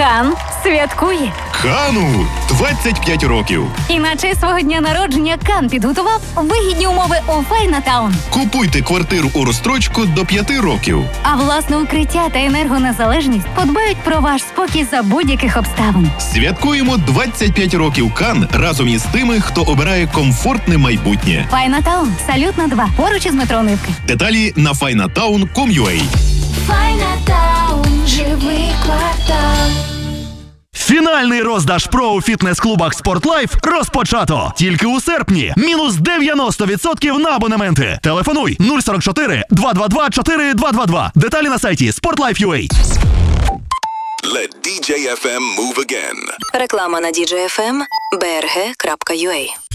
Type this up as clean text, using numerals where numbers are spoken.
Кан святкує. Кану 25 років. І на честь свого дня народження Кан підготував вигідні умови у Файнатаун. Купуйте квартиру у розстрочку до 5 років. А власне укриття та енергонезалежність подбають про ваш спокій за будь-яких обставин. Святкуємо 25 років Кан разом із тими, хто обирає комфортне майбутнє. Файнатаун, Салютна 2, поруч із метро Нивки. Деталі на finatown.com.ua. Файнатаун, живий квартал. Фінальний роздаж ПРО у фітнес-клубах «Спортлайф» розпочато. Тільки у серпні. Мінус 90% на абонементи. Телефонуй 044 222 4222. Деталі на сайті sportlife.ua. Let DJ FM move again. Реклама на DJ FM, brg.ua.